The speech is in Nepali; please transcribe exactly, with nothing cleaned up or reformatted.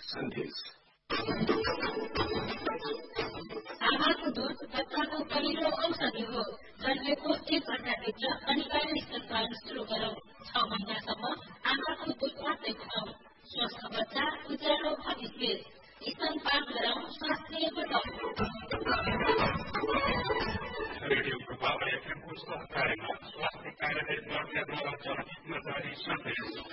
सन्देश। आमाको दूध बच्चाको पहिलो औषधि हो। जन्मेको एक घण्टाभित्र अनिवार्य स्तनपान सुरु गरौं। छ महिनासम्म आमाको दूध मात्रै खुवाऊ। स्वस्थ बच्चा उज्यालो भविष्य। स्तनपान गराउँ, स्वास्थ्य बचाउँ। रेडियो प्रभाव एफएमको सहकार्यमा स्वास्थ्य कार्यालय द्वारा जारी सन्देश।